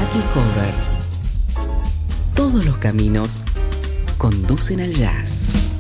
Funky Covers. Todos los caminos conducen al jazz.